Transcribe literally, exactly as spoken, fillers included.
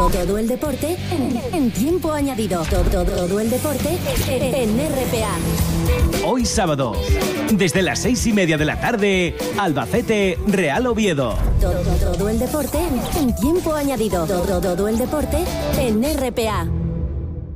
todo el deporte en, en tiempo añadido. Todo, todo, todo el deporte en R P A. Hoy sábado, desde las seis y media de la tarde, Albacete, Real Oviedo. Todo, todo el deporte en tiempo añadido. Todo, todo el deporte en R P A.